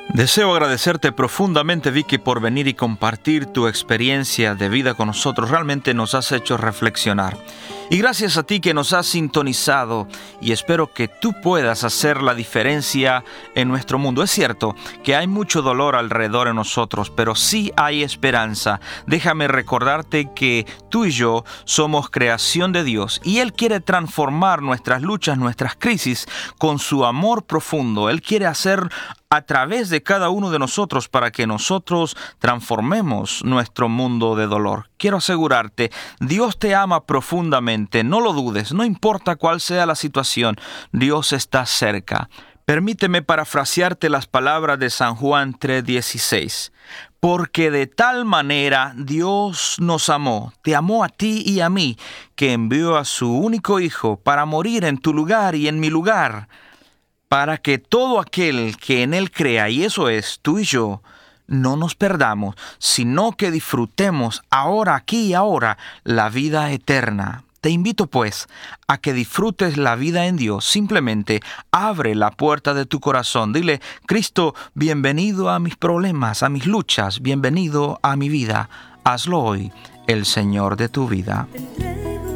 Deseo agradecerte profundamente, Vicky, por venir y compartir tu experiencia de vida con nosotros. Realmente nos has hecho reflexionar. Y gracias a ti que nos has sintonizado, y espero que tú puedas hacer la diferencia en nuestro mundo. Es cierto que hay mucho dolor alrededor de nosotros, pero sí hay esperanza. Déjame recordarte que tú y yo somos creación de Dios, y Él quiere transformar nuestras luchas, nuestras crisis, con su amor profundo. Él quiere hacer a través de cada uno de nosotros para que nosotros transformemos nuestro mundo de dolor. Quiero asegurarte, Dios te ama profundamente, no lo dudes, no importa cuál sea la situación, Dios está cerca. Permíteme parafrasearte las palabras de San Juan 3:16. Porque de tal manera Dios nos amó, te amó a ti y a mí, que envió a su único Hijo para morir en tu lugar y en mi lugar, para que todo aquel que en Él crea, y eso es tú y yo, no nos perdamos, sino que disfrutemos ahora, aquí y ahora, la vida eterna. Te invito pues a que disfrutes la vida en Dios. Simplemente abre la puerta de tu corazón. Dile: Cristo, bienvenido a mis problemas, a mis luchas, bienvenido a mi vida. Hazlo hoy, el Señor de tu vida.